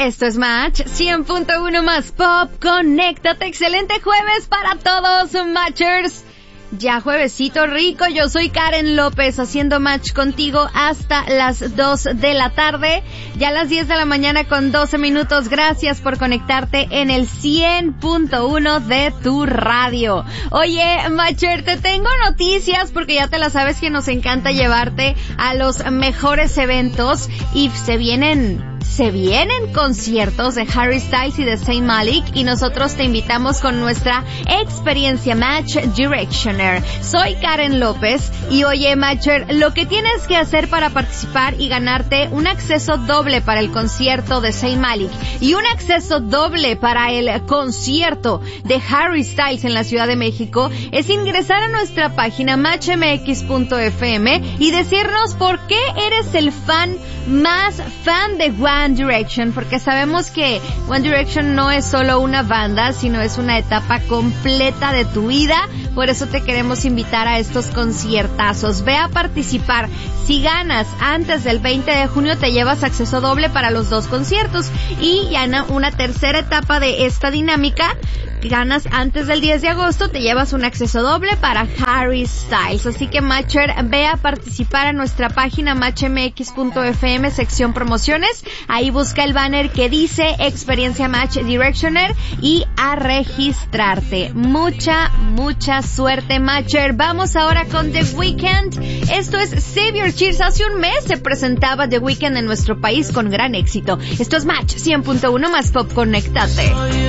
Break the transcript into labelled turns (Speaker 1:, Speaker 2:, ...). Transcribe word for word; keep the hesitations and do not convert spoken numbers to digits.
Speaker 1: Esto es Match cien punto uno más Pop. Conéctate. Excelente jueves para todos, Matchers. Ya juevesito rico, yo soy Karen López haciendo match contigo hasta las dos de la tarde, ya a las diez de la mañana con doce minutos. Gracias por conectarte en el cien punto uno de tu radio. Oye, Matcher, te tengo noticias porque ya te la sabes que nos encanta llevarte a los mejores eventos y se vienen... Se vienen conciertos de Harry Styles y de Zayn Malik y nosotros te invitamos con nuestra experiencia Match Directioner. Soy Karen López y oye, Matcher, lo que tienes que hacer para participar y ganarte un acceso doble para el concierto de Zayn Malik y un acceso doble para el concierto de Harry Styles en la Ciudad de México es ingresar a nuestra página match m x punto f m y decirnos por qué eres el fan más fan de One Direction, porque sabemos que One Direction no es solo una banda, sino es una etapa completa de tu vida. Por eso te queremos invitar a estos conciertazos. Ve a participar. Si ganas antes del veinte de junio, te llevas acceso doble para los dos conciertos. Y ya en una tercera etapa de esta dinámica, ganas antes del diez de agosto, te llevas un acceso doble para Harry Styles. Así que, Matcher, ve a participar a nuestra página match m x punto f m, sección promociones. Ahí busca el banner que dice Experiencia Match Directioner y a registrarte. Mucha, mucha suerte, Matcher. Vamos ahora con The Weeknd. Esto es Save Your Tears. Hace un mes se presentaba The Weeknd en nuestro país con gran éxito. Esto es Match cien punto uno más Pop. Conéctate.